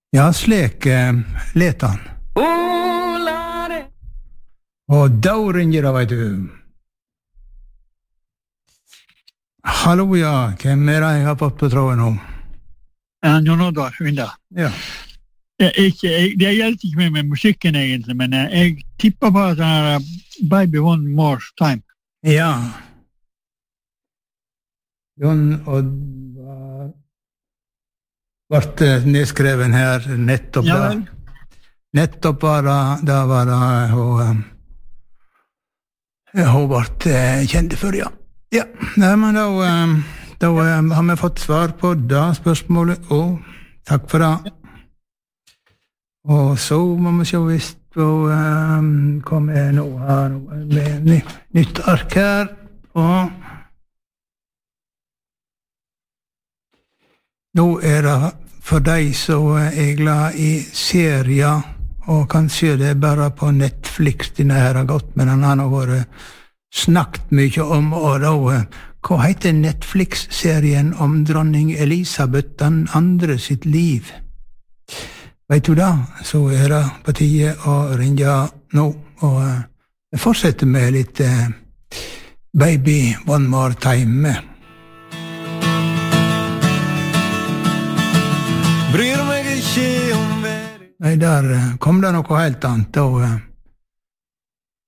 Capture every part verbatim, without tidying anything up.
Ja, slik eh, let han. Og da ringer det, vet du. Hallo, ja. Hvem er det jeg har fått på tråden nå? Ja, Jon Oddvar, Vinda. Ja. Jeg, ikke, jeg, det hjelper ikke meg med musikken egentlig, men jeg, jeg tipper på at det er Baby One More Time. Ja. Jon Oddvar ble nedskreven her nettopp Ja, da. vel. Nettopp var det, da var det hun, hun ble kjent for, ja. Ja, nei, men da, da har vi fått svar på det spørsmålet, og takk for det. Og så må vi se hvis vi um, kommer nå her med ny, nytt ark her, og nå er det for deg som er glad i serier, og kanskje det er bare på Netflix denne her har gått, men han har vært snakket mye om, og da, hva heter Netflix-serien om dronning Elisabeth den andre sitt liv? Vet du da, så er det på tide å ringe nå, og vi fortsetter med litt uh, Baby One More Time. Bryr meg ikke om vær. Nei, der kom det noe helt annet, og uh,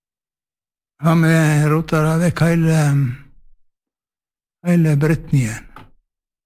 har vi rotet vekk hele, hele Britneyen.